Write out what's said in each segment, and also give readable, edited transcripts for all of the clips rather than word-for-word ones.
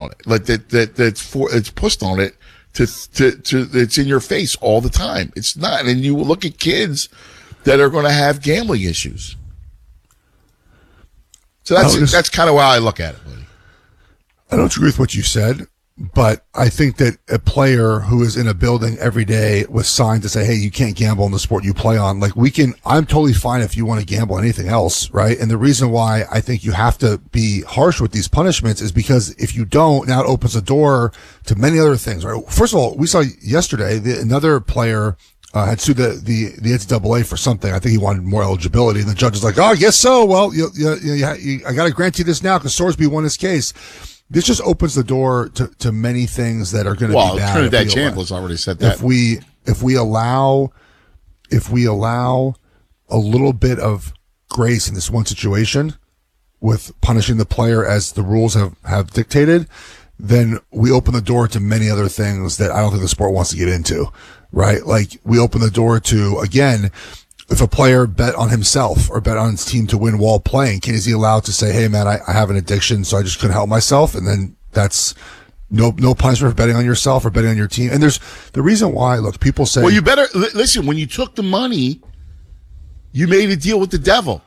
on it. Like it's pushed on it to it's in your face all the time. It's not. And you look at kids that are going to have gambling issues. So that's kind of how I look at it, buddy. I don't agree with what you said, but I think that a player who is in a building every day with signs that say, hey, you can't gamble in the sport you play on, like I'm totally fine if you want to gamble anything else, right? And the reason why I think you have to be harsh with these punishments is because if you don't, now it opens the door to many other things, right? First of all, we saw yesterday another player had sued the NCAA for something. I think he wanted more eligibility, and the judge was like, "Oh, I guess so. Well, I got to grant you this now because Sorsby won his case." This just opens the door to many things that are going to be bad. Trinidad Chambliss already said that. If we allow a little bit of grace in this one situation with punishing the player as the rules have dictated, then we open the door to many other things that I don't think the sport wants to get into. Right? Like, we open the door to, again, if a player bet on himself or bet on his team to win while playing, is he allowed to say, hey, man, I have an addiction, so I just couldn't help myself? And then that's no punishment for betting on yourself or betting on your team. And there's the reason why, look, people say, well, you better listen, when you took the money, you made a deal with the devil.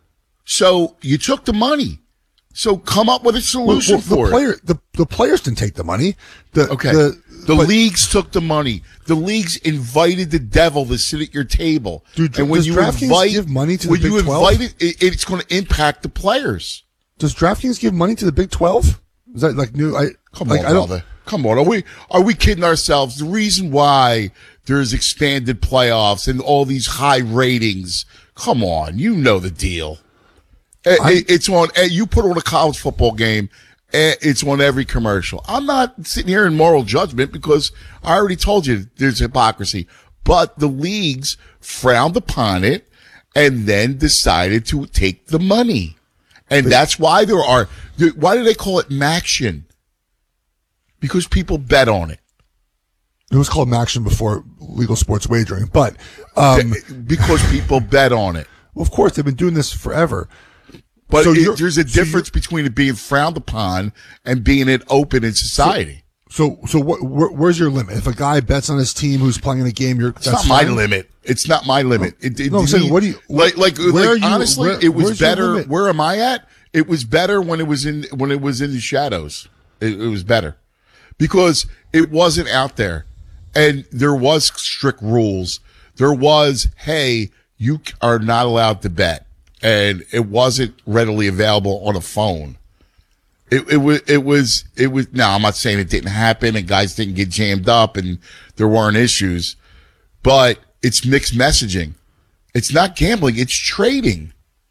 So you took the money. So come up with a solution for it. The players didn't take the money. The leagues took the money. The leagues invited the devil to sit at your table. Dude, and when does DraftKings give money to the Big 12? It's going to impact the players. Does DraftKings give money to the Big 12? Is that like new? Come on, brother. Come on. Are we kidding ourselves? The reason why there's expanded playoffs and all these high ratings. Come on, you know the deal. It's on. You put on a college football game. It's on every commercial. I'm not sitting here in moral judgment because I already told you there's hypocrisy. But the leagues frowned upon it and then decided to take the money. And that's why why do they call it Maction? Because people bet on it. It was called Maction before legal sports wagering, but because people bet on it. Well, of course, they've been doing this forever. But there's a difference between it being frowned upon and being it open in society. So where's your limit? If a guy bets on his team who's playing in a game, it's not my limit. It's not my limit. I'm saying, what do you honestly, it was better. Where am I at? It was better when it was in the shadows. It was better because it wasn't out there, and there was strict rules. There was, hey, you are not allowed to bet. And it wasn't readily available on a phone. It was, now I'm not saying it didn't happen and guys didn't get jammed up and there weren't issues, but it's mixed messaging. It's not gambling, it's trading.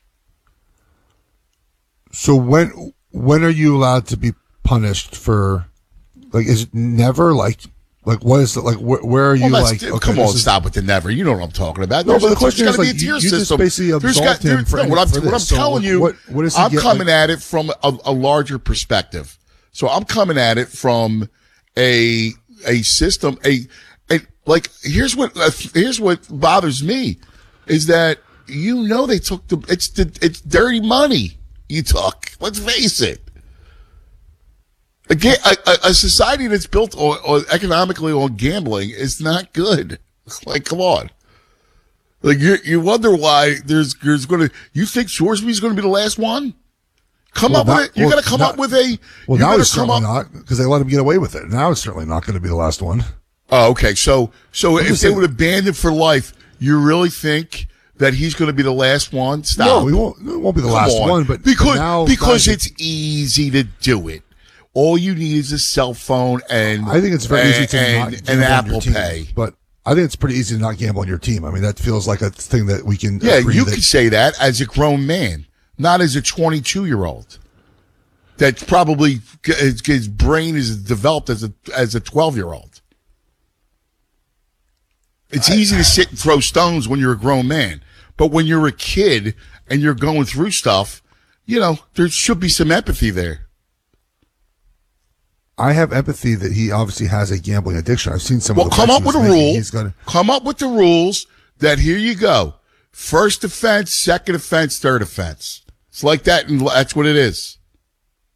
So when are you allowed to be punished for, like, is it never what is it, where are you come on, stop with the never. You know what I'm talking about. No, but the question is, you just basically absolved him for what I'm telling you, what is I'm coming at it from a larger perspective. So I'm coming at it from a system, here's what bothers me is that, they took it's dirty money you took. Let's face it. Again, a society that's built on economically on gambling is not good. Like, come on. Like, you wonder why there's going to, you think Sorsby's going to be the last one? You got to come up with a, well, now it's certainly not, because they let him get away with it. Now it's certainly not going to be the last one. Oh, okay. So if they would have banned him for life, you really think that he's going to be the last one? Stop. No, it won't be the last one, but because it's easy to do it. All you need is a cell phone and I think it's very easy to not gamble Apple on your team, Pay. But I think it's pretty easy to not gamble on your team. I mean, that feels like a thing that we can. Yeah, you can say that as a grown man, not as a 22-year-old. That probably his brain is developed as a 12-year-old. It's easy to sit and throw stones when you're a grown man, but when you're a kid and you're going through stuff, there should be some empathy there. I have empathy that he obviously has a gambling addiction. I've seen some of the come up with a rule. Come up with the rules that here you go. First offense, second offense, third offense. It's like that, and that's what it is.